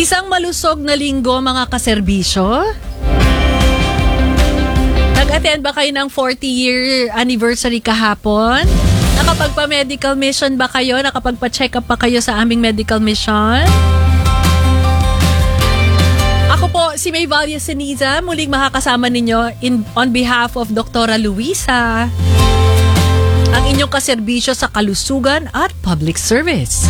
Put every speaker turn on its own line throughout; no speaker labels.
Isang malusog na linggo mga kaserbisyo. Nag-attend ba kayo ng 40-year anniversary kahapon? Nakapagpa-medical mission ba kayo? Nakapagpa-check up pa kayo sa aming medical mission? Ako po, si May Valia Seniza, muling makakasama ninyo on behalf of Dr. Luisa, ang inyong kaserbisyo sa kalusugan at public service.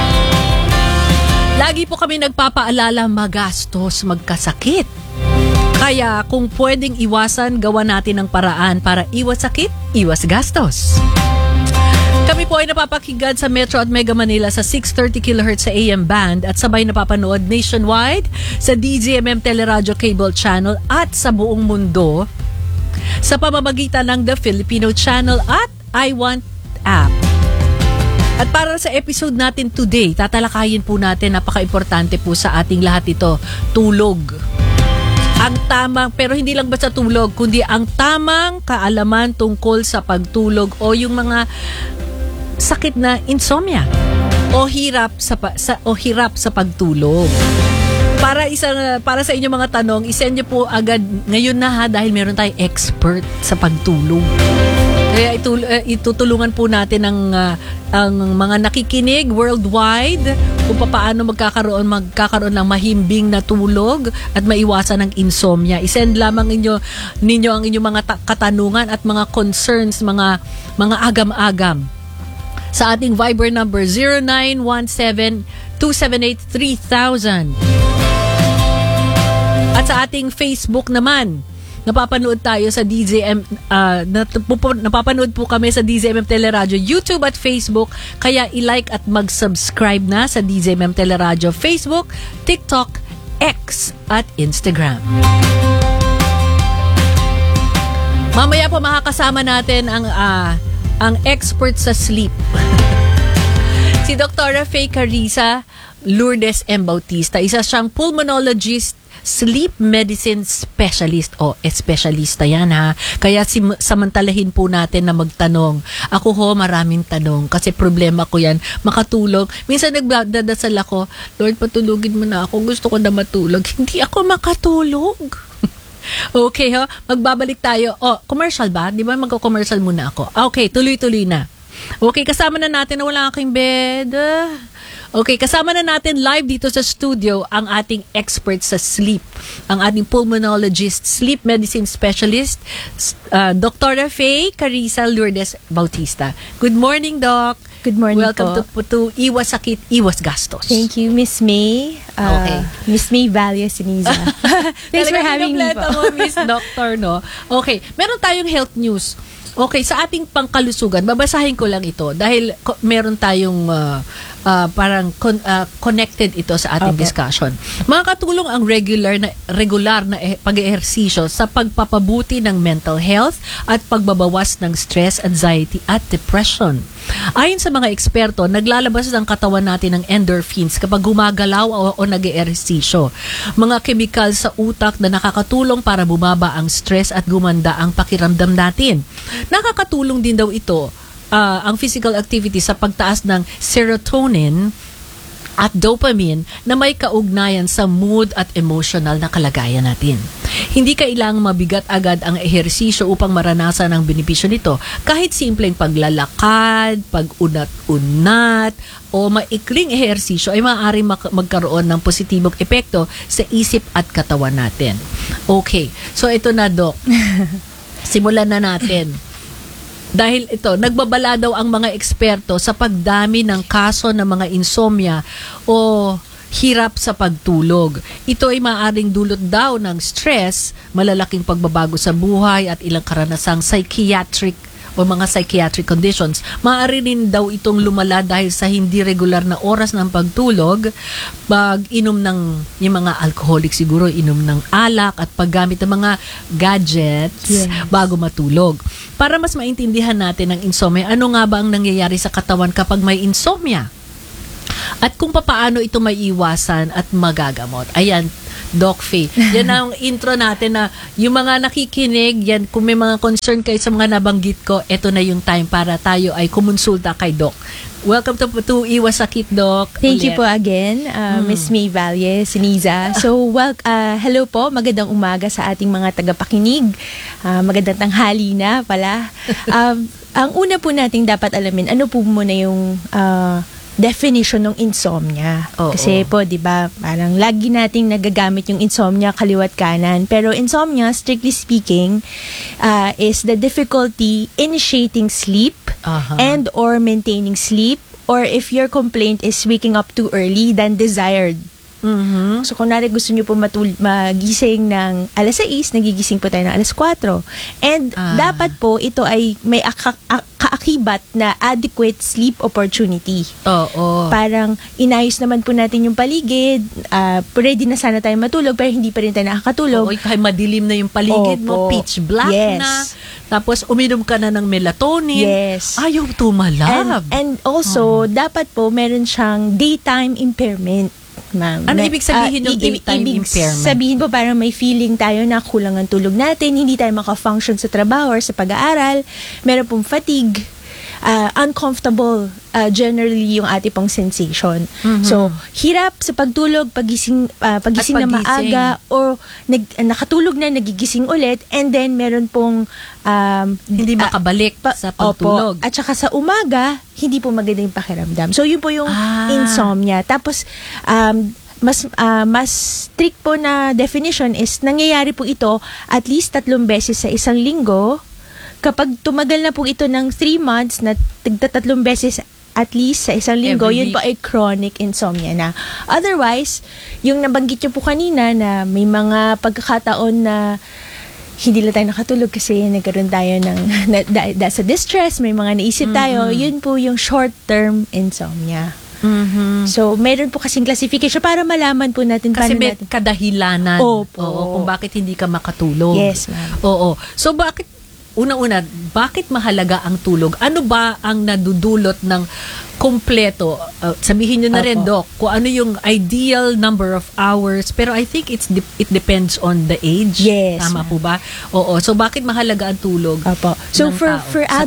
Lagi po kami nagpapaalala magastos, magkasakit. Kaya kung pwedeng iwasan, gawa natin ang paraan para iwas sakit, iwas gastos. Kami po ay napapakinggan sa Metro at Mega Manila sa 630 kHz sa AM band at sabay napapanood nationwide sa DZMM Teleradyo Cable Channel at sa buong mundo sa pamamagitan ng The Filipino Channel at I Want app. At para sa episode natin today, tatalakayin po natin, napaka-importante po sa ating lahat ito, tulog. Ang tamang, pero hindi lang basta tulog, kundi ang tamang kaalaman tungkol sa pagtulog o yung mga sakit na insomnia o hirap sa pagtulog. Para sa inyong mga tanong, isend niyo po agad ngayon na ha, dahil meron tayong expert sa pagtulog. Kaya itutulungan po natin ang mga nakikinig worldwide kung paano magkakaroon ng mahimbing na tulog at maiwasan ang insomnia. I-send lamang ninyo ang inyong mga katanungan at mga concerns, mga agam-agam sa ating Viber number 0917-278-3000. At sa ating Facebook naman, napapanood tayo sa DZM, napapanood po kami sa DZMM Teleradyo, YouTube at Facebook. Kaya i-like at mag-subscribe na sa DZMM Teleradyo, Facebook, TikTok, X at Instagram. Mamaya po makakasama natin ang expert sa sleep. Si Dr. Faye Carissa Lourdes M. Bautista. Isa siyang pulmonologist, sleep medicine specialist o espesyalista yan ha. Kaya samantalahin po natin na magtanong. Ako maraming tanong kasi problema ko yan, makatulog. Minsan nagdadasal ako, Lord, patulugin mo na ako, gusto ko na matulog. Hindi ako makatulog. Okay magbabalik tayo. Commercial ba? Di ba magko-commercial muna ako? Okay, tuloy-tuloy na. Okay, kasama na natin na wala aking bed. Okay, kasama na natin live dito sa studio ang ating expert sa sleep, ang ating pulmonologist, sleep medicine specialist, Dr. Faye Carissa Lourdes Bautista. Good morning, Doc.
Good morning.
Welcome to Iwas Sakit, Iwas Gastos.
Thank you, Miss May.
Okay.
Miss May Valia Seniza. Thanks for having me po.
Miss Doctor, no? Okay, meron tayong health news. Okay, sa ating pangkalusugan, babasahin ko lang ito dahil meron tayong connected ito sa ating discussion. Makakatulong ang regular na pag-ehersisyo sa pagpapabuti ng mental health at pagbabawas ng stress, anxiety at depression. Ayon sa mga eksperto, naglalabas ang katawan natin ng endorphins kapag gumagalaw o nag-ehersisyo. Mga kemikal sa utak na nakakatulong para bumaba ang stress at gumanda ang pakiramdam natin. Nakakatulong din daw ito ang physical activity sa pagtaas ng serotonin at dopamine na may kaugnayan sa mood at emotional na kalagayan natin. Hindi kailangang mabigat agad ang ehersisyo upang maranasan ang benepisyo nito. Kahit simpleng paglalakad, pag-unat-unat, o maikling ehersisyo ay maaaring magkaroon ng positibong epekto sa isip at katawan natin. Okay, so ito na, Doc. Simulan na natin. Dahil ito, nagbabala daw ang mga eksperto sa pagdami ng kaso ng mga insomnia o hirap sa pagtulog. Ito ay maaaring dulot daw ng stress, malalaking pagbabago sa buhay at ilang karanasang psychiatric o mga psychiatric conditions. Maaari rin daw itong lumala dahil sa hindi regular na oras ng pagtulog, pag-inom ng yung mga alcoholic siguro, inom ng alak at paggamit ng mga gadgets bago matulog. Para mas maintindihan natin ang insomnia, ano nga ba ang nangyayari sa katawan kapag may insomnia? At kung paano ito maiiwasan at magagamot. Ayan, Doc Faye. Yan ang intro natin na yung mga nakikinig, yan, kung may mga concern kayo sa mga nabanggit ko, ito na yung time para tayo ay kumonsulta kay Doc. Welcome to Iwasakit, Doc.
Thank you
ulit.
po again, Miss May Valle, Siniza. So, hello po, magandang umaga sa ating mga tagapakinig. Magandang tanghali na pala. Ang una po nating dapat alamin, ano po muna yung definition ng insomnia.
Oo.
Kasi po, di ba, parang lagi nating nagagamit yung insomnia kaliwat kanan. Pero insomnia, strictly speaking, is the difficulty initiating sleep and or maintaining sleep, or if your complaint is waking up too early than desired. So, kung nari gusto nyo po magising ng alas 6, nagigising po tayo ng alas 4. And dapat po, ito ay may kaakibat na adequate sleep opportunity.
Oo.
Parang inayos naman po natin yung paligid, ready na sana tayo matulog, pero hindi pa rin tayo nakakatulog.
Oo, kahit madilim na yung paligid mo, pitch black na. Tapos, uminom ka na ng melatonin.
Yes.
Ayaw tumalab.
And also, dapat po, meron siyang daytime impairment. Ma'am.
Ano ibig sabihin ng daytime impairment?
Sabihin po parang may feeling tayo na kulang ang tulog natin, hindi tayo maka-function sa trabaho or sa pag-aaral, meron pong fatigue, uncomfortable generally yung ating pong sensation. So, hirap sa pagtulog, pagising na maaga, or nakatulog na, nagigising ulit, and then meron pong
hindi makabalik sa pagtulog.
At saka sa umaga, hindi po maganda yung pakiramdam. So, yun po yung insomnia. Tapos, mas strict po na definition is nangyayari po ito at least 3 beses sa isang linggo. Kapag tumagal na po ito ng 3 months na 3 beses at least sa isang linggo, yun po ay chronic insomnia na. Otherwise, yung nabanggit nyo po kanina na may mga pagkakataon na hindi lang tayo nakatulog kasi nagkaroon tayo ng sa distress, may mga naisip tayo, yun po yung short-term insomnia. So, meron po kasing classification para malaman po natin
kasi may
natin
kadahilanan.
Opo.
Oo, kung bakit hindi ka makatulog.
Yes, ma'am.
Oo. So, bakit mahalaga ang tulog? Ano ba ang nadudulot ng kumpleto? Sabihin nyo na rin, Doc, kung ano yung ideal number of hours. Pero I think it depends on the age.
Yes.
Tama po ba? Oo. So, bakit mahalaga ang tulog?
Opo. So, for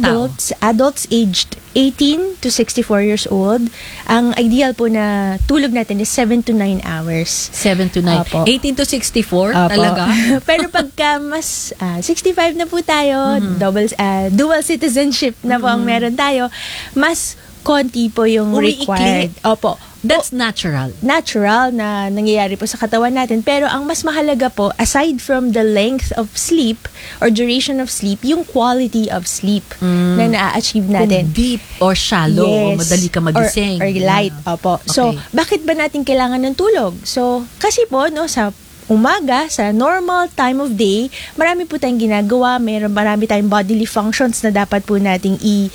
adults aged 18 to 64 years old, ang ideal po na tulog natin is 7 to 9 hours.
7 to 9.
Opo.
18 to 64?
Opo.
Talaga?
Pero pagka mas 65 na po tayo, dual citizenship na po ang meron tayo, mas konti po yung required. Opo.
That's natural.
Natural na nangyayari po sa katawan natin. Pero ang mas mahalaga po, aside from the length of sleep or duration of sleep, yung quality of sleep na na-achieve natin.
Kung deep or shallow, o madali ka magising.
Or light. Opo.
Okay.
So, bakit ba natin kailangan ng tulog? So, kasi po, sa umaga, sa normal time of day, marami po tayong ginagawa, marami tayong bodily functions na dapat po nating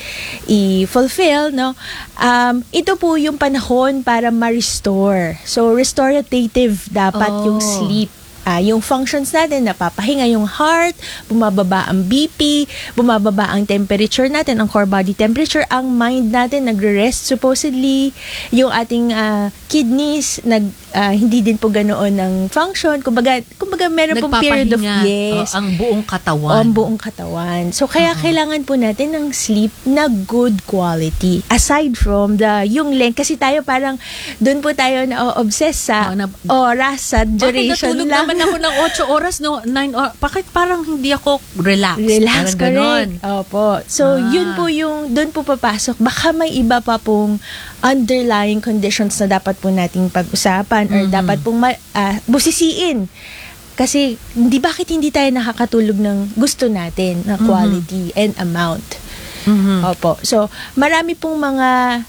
i-fulfill, no? Ito po yung panahon para ma-restore. So, restorative dapat yung sleep. Yung functions natin, napapahinga yung heart, bumababa ang BP, bumababa ang temperature natin, ang core body temperature, ang mind natin nagre-rest supposedly, yung ating kidneys hindi din po ganoon ng function. Kumbaga meron pong period of
ang buong katawan.
Ang buong katawan. So kaya kailangan po natin ng sleep na good quality. Aside from yung length, kasi tayo parang doon po tayo na-obsess sa oras, sa duration lang.
Naman ako ng 8 oras, 9 oras. Bakit parang hindi ako relaxed?
Relax,
correct.
Opo. So, yun po doon po papasok. Baka may iba pa pong underlying conditions na dapat po nating pag-usapan or dapat pong busisiin. Kasi, bakit hindi tayo nakakatulog ng gusto natin na quality and amount? Opo. So, marami pong mga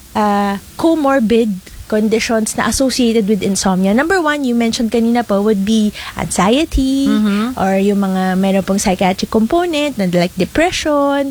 comorbid conditions na associated with insomnia. Number 1, you mentioned kanina po, would be anxiety or yung mga meron pong psychiatric component na like depression.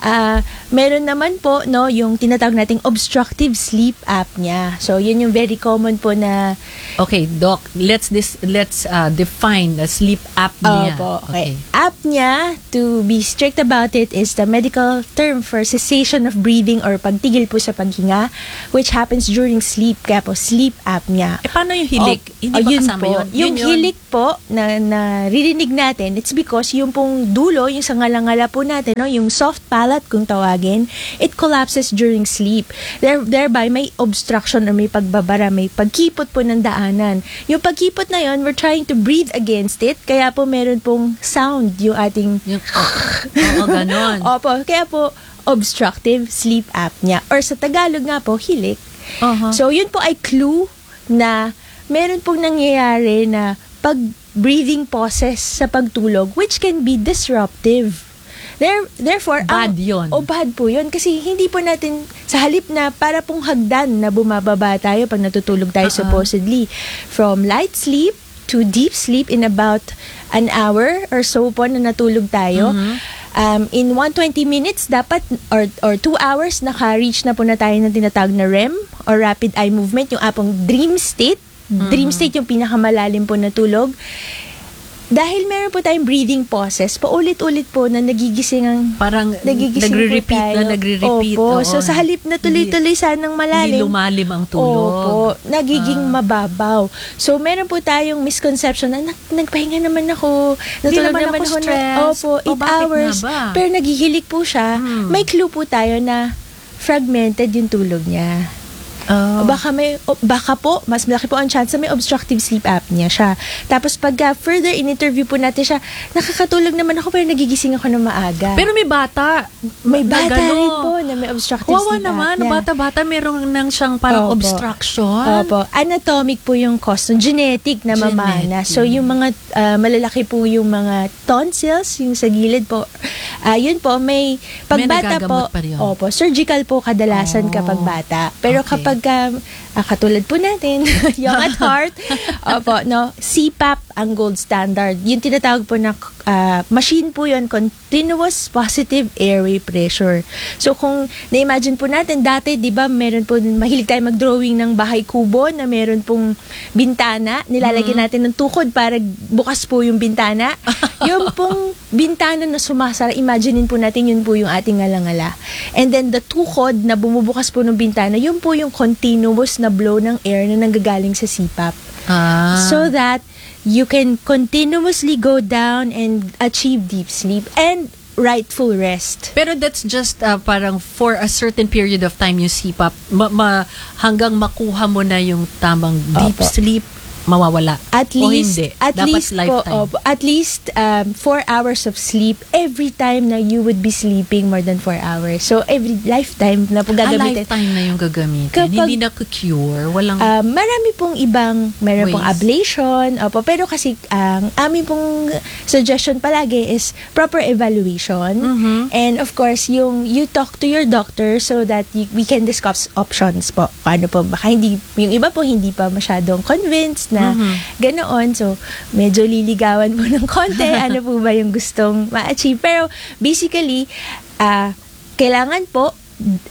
Meron naman po yung tinatawag nating obstructive sleep apnea. So yun yung very common po na.
Okay, Doc, let's define the sleep apnea.
Okay. Apnea, to be strict about it, is the medical term for cessation of breathing or pagtigil po sa paghinga, which happens during sleep. kaya po sleep apnea.
Paano yung hilik? Hindi ba
yun
kasama
po.
yun?
Yung hilik po na naririnig natin, it's because yung pong dulo, yung sa ngala-ngala po natin, no, yung soft palate kung tawagin, it collapses during sleep. Thereby, may obstruction or may pagbabara, may pagkipot po ng daanan. Yung pagkipot na yun, we're trying to breathe against it, kaya po meron pong sound yung ating...
Oo, ganon.
Opo, kaya po obstructive sleep apnea. Or sa Tagalog nga po, hilik.
Uh-huh.
So, yun po ay clue na meron pong nangyayari na pag-breathing pauses sa pagtulog which can be disruptive. Therefore,
bad yun.
Bad po yun. Kasi hindi po natin, sa halip na para pong hagdan na bumababa tayo pag natutulog tayo supposedly. From light sleep to deep sleep in about an hour or so po na natulog tayo. In 120 minutes, dapat, or 2 hours, naka-reach na po na tayo ng tinatawag na REM or rapid eye movement, yung apong dream state. Dream state yung pinakamalalim po na tulog. Dahil meron po tayong breathing pauses, paulit-ulit po na nagigising ang...
Parang nagre-repeat.
Opo. So, sa halip na tuloy-tuloy sanang malalim.
Hindi lumalim ang tulog.
Opo. Nagiging mababaw. So, meron po tayong misconception na nagpahinga naman ako. Natulog naman ako
stress.
Opo, 8 hours. Pero nagigilik po siya. May clue po tayo na fragmented yung tulog niya. Baka po, mas malaki po ang chance na may obstructive sleep apnea siya. Tapos pagka further in-interview po natin siya, nakakatulog naman ako pero nagigising ako ng maaga.
Pero may bata.
May bata rin po na may obstructive sleep
naman,
apnea.
bata-bata, meron nang siyang parang obstruction.
Opo. Anatomic po yung cause. Genetic na mamana. So yung mga malalaki po yung mga tonsils, yung sa gilid po. Yun po, may pagbata po. Opo, surgical po kadalasan kapag bata. Pero kapag katulad po natin, young at heart, opo, no, CPAP ang gold standard. Yung tinatawag po na machine po yun, continuous positive airway pressure. So kung na-imagine po natin, dati, di ba, meron po, mahilig tayo mag-drawing ng bahay kubo na meron pong bintana, nilalagyan natin ng tukod para bukas po yung bintana. Yung pong bintana na sumasara, imaginein po natin, yun po yung ating ngalangala. And then the tukod na bumubukas po ng bintana, yun po yung continuous na blow ng air na nanggagaling sa CPAP. So that you can continuously go down and achieve deep sleep and rightful rest.
Pero that's just parang for a certain period of time yung CPAP, hanggang makuha mo na yung tamang deep sleep, mawawala.
At least,
hindi.
At
Dapat
least
lifetime.
po, at least 4 hours of sleep every time na you would be sleeping more than 4 hours. So, every lifetime na po gagamitin.
Lifetime na yung gagamitin. Hindi na cure. Walang...
marami pong ibang, meron
ways.
pong ablation. Opo, pero kasi, ang aming pong suggestion palagi is proper evaluation. And of course, you talk to your doctor so that we can discuss options po. Paano po, baka hindi, yung iba po hindi pa masyadong convinced na ganoon. So, medyo liligawan po ng konti. Ano po ba yung gustong ma-achieve? Pero, basically, kailangan po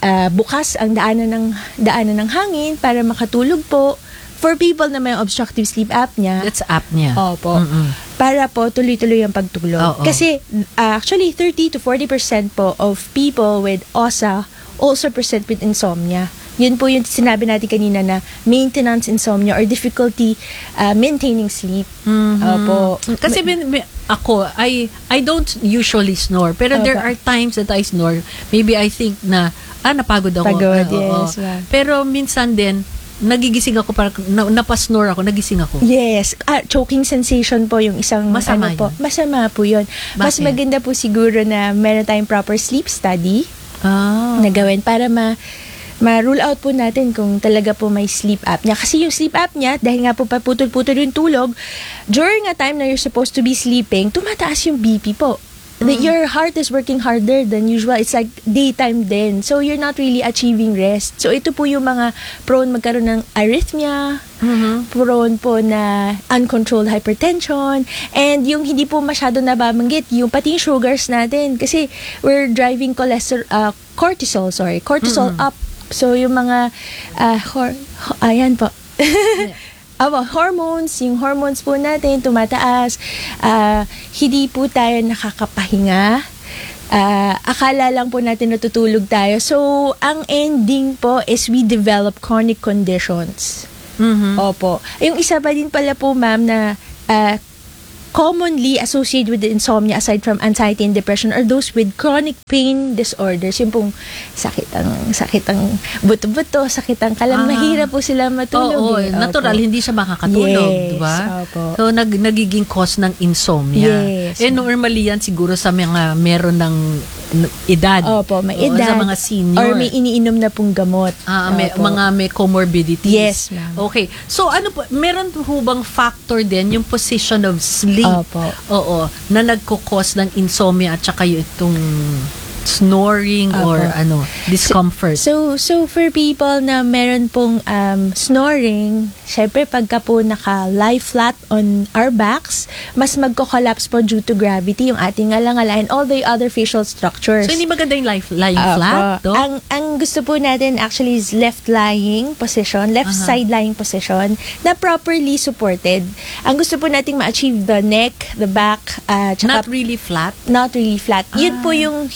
bukas ang daanan ng hangin para makatulog po. For people na may obstructive sleep apnea.
That's apnea.
Opo. Para po tuloy-tuloy ang pagtulog. Kasi, actually, 30 to 40% po of people with OSA also present with insomnia. Yun po yung sinabi natin kanina na maintenance insomnia or difficulty maintaining sleep. Opo.
Kasi ako, I don't usually snore. Pero there are times that I snore. Maybe I think na, napagod ako.
Pagod, yes.
Pero minsan din, nagigising ako, parang napasnore ako, nagising ako.
Yes. Choking sensation po yung isang
masama
po. Masama po yun.
Bakit?
Mas maganda po siguro na meron tayong proper sleep study na gawin para ma-rule out po natin kung talaga po may sleep apnea. Kasi yung sleep apnea, dahil nga po paputol-putol yung tulog, during a time na you're supposed to be sleeping, tumataas yung BP po. Your heart is working harder than usual. It's like daytime din. So, you're not really achieving rest. So, ito po yung mga prone magkaroon ng arrhythmia, prone po na uncontrolled hypertension, and yung hindi po masyado nababanggit, yung pati yung sugars natin. Kasi, we're driving cortisol up. So, yung mga, ayan po. Hormones, yung hormones po natin tumataas, hindi po tayo nakakapahinga. akala lang po natin natutulog tayo. So, ang ending po is we develop chronic conditions. Opo. Yung isa pa din pala po, ma'am, na commonly associated with the insomnia aside from anxiety and depression are those with chronic pain disorders. Yung pong sakit ang buto-buto, sakit ang kalam. Mahirap po sila matulog.
Oo, natural, hindi siya makakatulog,
Yes,
di ba?
opo.
So, nagiging cause ng insomnia.
Yes.
Normally yan siguro sa mga meron ng edad.
Opo, may
Oo,
edad.
sa mga senior.
Or may iniinom na pong gamot.
May comorbidities.
Yes, ma'am.
Okay. So, meron po bang factor din yung position of sleep?
Opo.
Oo. Na nagkukos ng insomnia at saka yung itong snoring
Opo.
or discomfort.
So for people na meron pong snoring, syempre pagka po naka-lie flat on our backs, mas magko-collapse po due to gravity yung ating alangala and all the other facial structures.
So, hindi maganda yung lying flat,
Opo.
no?
Ang gusto po natin actually is left lying position, left side lying position na properly supported. Ang gusto po nating ma-achieve the neck, the back, tsaka
Not really flat?
not really flat. Yun po yung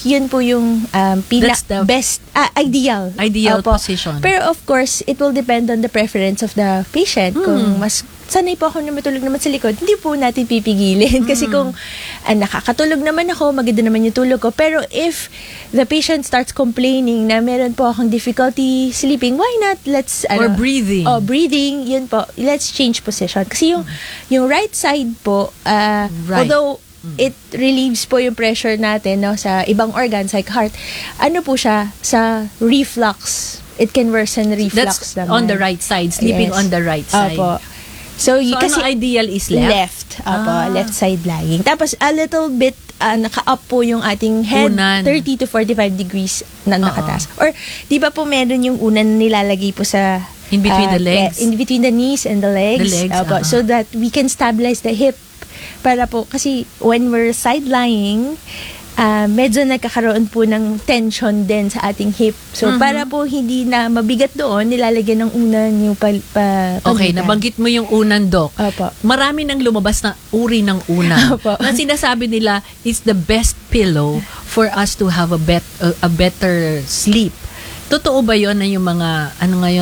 That's the
best ideal Opo.
position.
Pero of course, it will depend on the preference of the patient. Kung mas sanay po ako na matulog naman sa likod, hindi po natin pipigilin. Kasi kung nakakatulog naman ako, maganda naman yung tulog ko. Pero if the patient starts complaining na meron po akong difficulty sleeping, why not
Or breathing.
Breathing, yun po. Let's change position. Kasi yung right side po,
Right.
although it relieves po yung pressure natin sa ibang organs like heart, po siya sa reflux. It can worsen reflux
That's
naman.
on the right side, sleeping
Yes.
on the right side.
Opo. So,
So, ideal is left?
Left side lying. Tapos, a little bit, naka-up po yung ating head,
Unan.
30 to 45 degrees na nakataas. Or, di ba po meron yung unan na nilalagay po sa
In between the legs?
In between the knees and the legs.
The legs,
Opo. So that we can stabilize the hip. Para po, kasi when we're side lying, medyo nagkakaroon po ng tension din sa ating hip. So, para po hindi na mabigat doon, nilalagyan ng unan yung
Okay,
pagitan.
nabanggit mo yung unan, Doc.
Opo.
Marami nang lumabas na uri ng unan.
Opo.
Na sinasabi nila, it's the best pillow for us to have a better sleep. Totoo ba yun na yung mga,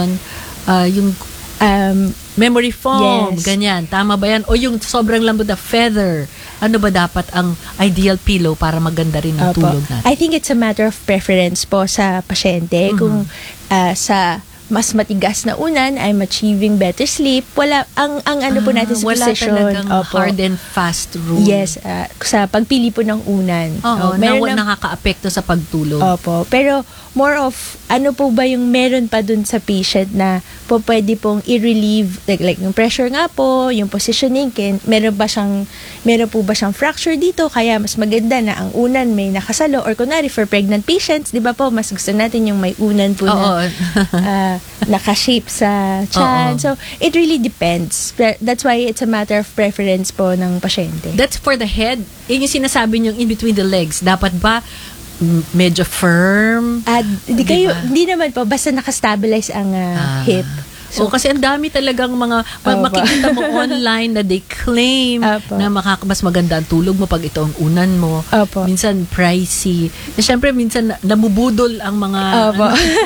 yung memory foam,
Yes.
ganyan. Tama ba yan? O yung sobrang lambot na feather, ano ba dapat ang ideal pillow para maganda rin ang
Opo.
tulog natin?
I think it's a matter of preference po sa pasyente. Kung sa mas matigas na unan, I'm achieving better sleep. Wala, ang po natin sa
wala
position.
talagang
Opo.
hard and fast rule.
Yes, sa pagpili po ng unan.
Oo,
meron
nakaka-apekto sa pagtulog.
Opo. Pero more of, ano po ba yung meron pa dun sa patient na po pwede pong i-relieve, like yung pressure nga po, yung positioning, meron po ba siyang fracture dito, kaya mas maganda na ang unan may nakasalo, or kunwari for pregnant patients, di ba po, mas gusto natin yung may unan po na naka-shape sa
Oo.
tiyan. So, it really depends. That's why it's a matter of preference po ng pasyente.
That's for the head. Yun yung sinasabi nyo in between the legs. Dapat ba medyo firm?
Hindi naman po, basta nakastabilize ang hip.
So, kasi ang dami talagang mga makikita mo online na they claim
Opo.
na mas maganda ang tulog mo pag ito ang unan mo.
Opo.
Minsan pricey. Siyempre, minsan namubudol ang mga...
Opo.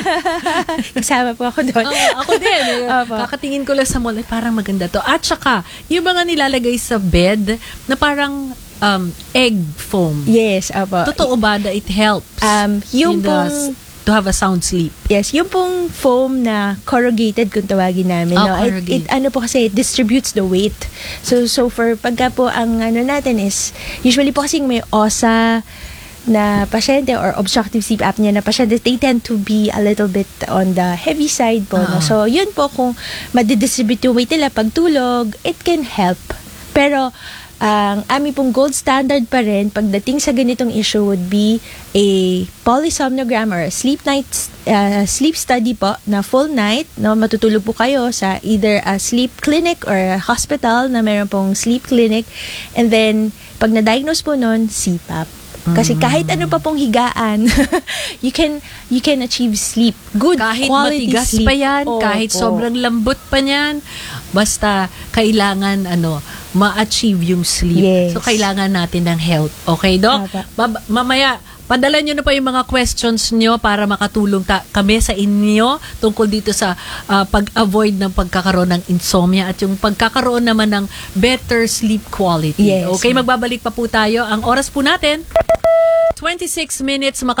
Kasama po ako doon.
Ako din.
Opo.
Kakatingin ko lang sa mall, parang maganda to. At saka, yung mga nilalagay sa bed na parang egg foam.
Yes, opo.
Totoo ba that it helps
Yung
to have a sound sleep?
Yes, yung pong foam na corrugated kung tawagin namin.
Corrugated.
It distributes the weight. So for pagka po ang natin is, usually po kasi may OSA na pasyente or obstructive sleep apnea na pasyente, they tend to be a little bit on the heavy side po. No? So yun po, kung madidistribute yung weight nila pagtulog, it can help. Pero ang aming pong gold standard pa rin pagdating sa ganitong issue would be a polysomnogram or a sleep study po na full night, no, matutulog po kayo sa either a sleep clinic or a hospital na mayroon pong sleep clinic, and then pag na-diagnose po nun, CPAP. Kasi kahit ano pa pong higaan, you can achieve sleep. Good
Kahit
quality
matigas
sleep.
pa yan, kahit sobrang lambot pa niyan, basta kailangan ma-achieve yung sleep.
Yes.
So, kailangan natin ng health. Okay, Doc?
Opo.
Mamaya, Padala nyo na pa yung mga questions nyo para makatulong kami sa inyo tungkol dito sa pag-avoid ng pagkakaroon ng insomnia at yung pagkakaroon naman ng better sleep quality.
Yes,
Okay, magbabalik pa po tayo. Ang oras po natin, 26 minutes